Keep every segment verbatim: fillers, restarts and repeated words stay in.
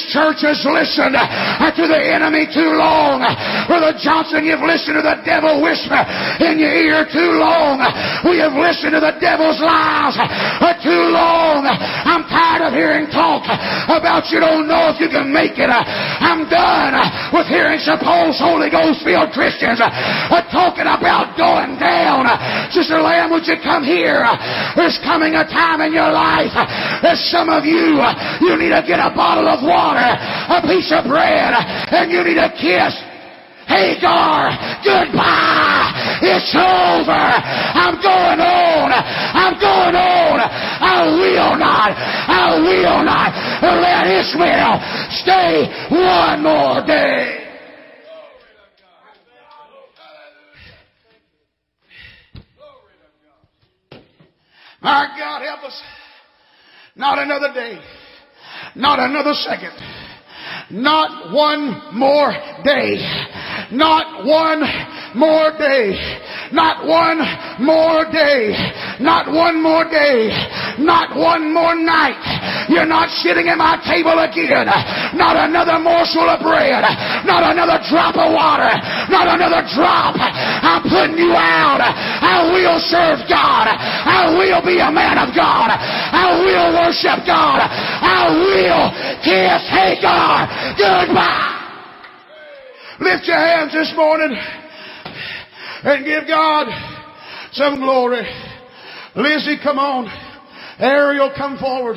church has listened to the enemy too long. Brother Johnson, you've listened to the devil whisper in your ear too long. We have listened to the devil's lies too long. I'm tired of hearing talk about you don't know if you can make it. I'm done with hearing supposed Holy Ghost filled Christians talking about going down. Sister Lamb, would you come here? There's coming a time in your life that some of you, you need to get a bottle of water, a piece of bread, and you need a kiss. Hagar, goodbye. It's over. I'm going on. I'm going on. I will not. I will not let Ishmael stay one more day. My God, help us. Not another day. Not another second. Not one more day. Not one more day. Not one more day. Not one more day. Not one more night. You're not sitting at my table again. Not another morsel of bread. Not another drop of water. Not another drop. I'm putting you out. I will serve God. I will be a man of God. I will worship God. I will kiss Hagar goodbye. Lift your hands this morning and give God some glory. Lizzie, come on. Ariel, come forward.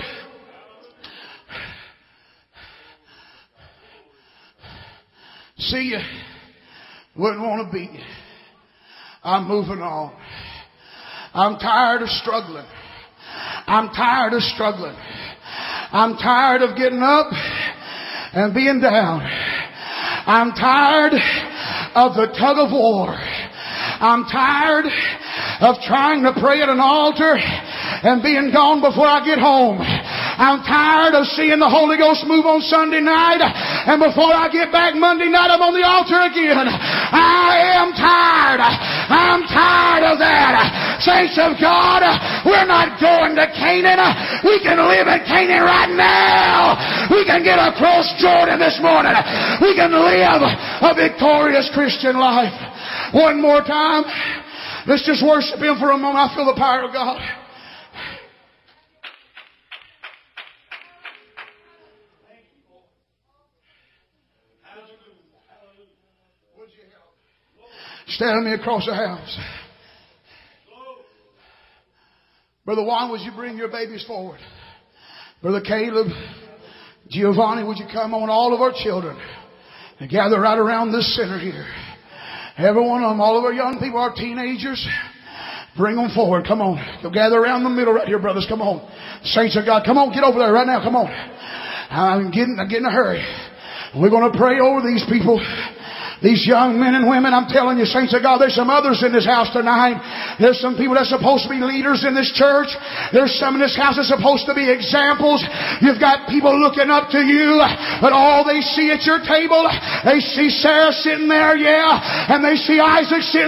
See you. Wouldn't want to be. I'm moving on. I'm tired of struggling. I'm tired of struggling. I'm tired of getting up and being down. I'm tired of the tug of war. I'm tired of trying to pray at an altar and being gone before I get home. I'm tired of seeing the Holy Ghost move on Sunday night, and before I get back Monday night, I'm on the altar again. I am tired. I'm tired of that. Saints of God, we're not going to Canaan. We can live in Canaan right now. We can get across Jordan this morning. We can live a victorious Christian life. One more time. Let's just worship Him for a moment. I feel the power of God. Stand me across the house. Brother Juan, would you bring your babies forward? Brother Caleb, Giovanni, would you come on? All of our children and gather right around this center here. Every one of them, all of our young people, our teenagers, bring them forward. Come on. Go gather around the middle right here, brothers. Come on. Saints of God, come on. Get over there right now. Come on. I'm getting, I'm getting in a hurry. We're going to pray over these people. These young men and women, I'm telling you, saints of God, there's some others in this house tonight. There's some people that's supposed to be leaders in this church. There's some in this house that's supposed to be examples. You've got people looking up to you, but all they see at your table, they see Sarah sitting there, yeah, and they see Isaac sitting